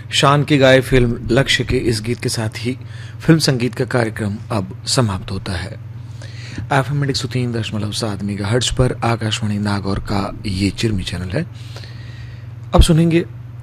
शान की गाए फिल्म लक्ष्य के इस गीत के साथ ही फिल्म संगीत का कार्यक्रम अब समाप्त होता है। FM 103.7 मेगाहर्ट्ज पर आकाशवाणी नागौर का ये चिरमी चैनल है। अब सुनेंगे